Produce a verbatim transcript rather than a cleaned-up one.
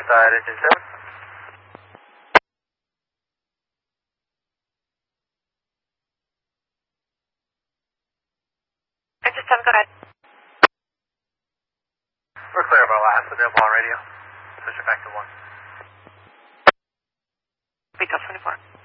side, engine seven. Engine seven, go ahead. We're clear of our last, available on radio. Switch it back to one. Pico twenty-four.